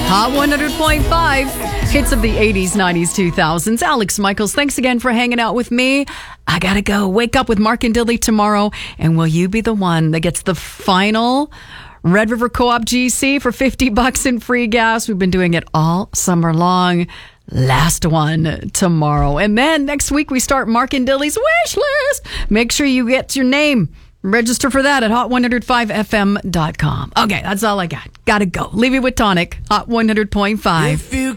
Hot 100.5. Hits of the 80s, 90s, 2000s. Alex Michaels, thanks again for hanging out with me. I gotta go. Wake up with Mark and Dilly tomorrow. And will you be the one that gets the final Red River Co-op GC for $50 in free gas? We've been doing it all summer long. Last one tomorrow. And then next week we start Mark and Dilly's wish list. Make sure you get your name. Register for that at hot105fm.com. Okay, that's all I got. Gotta go. Leave you with Tonic, Hot 100.5.